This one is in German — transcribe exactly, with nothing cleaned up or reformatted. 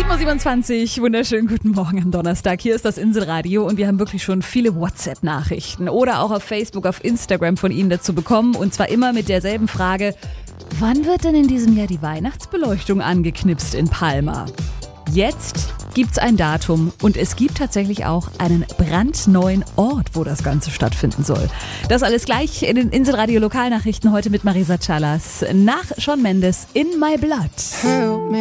sieben Uhr siebenundzwanzig, wunderschönen guten Morgen am Donnerstag. Hier ist das Inselradio und wir haben wirklich schon viele WhatsApp-Nachrichten oder auch auf Facebook, auf Instagram von Ihnen dazu bekommen. Und zwar immer mit derselben Frage: Wann wird denn in diesem Jahr die Weihnachtsbeleuchtung angeknipst in Palma? Jetzt gibt's ein Datum und es gibt tatsächlich auch einen brandneuen Ort, wo das Ganze stattfinden soll. Das alles gleich in den Inselradio Lokalnachrichten heute mit Marisa Callas nach Shawn Mendes in My Blood.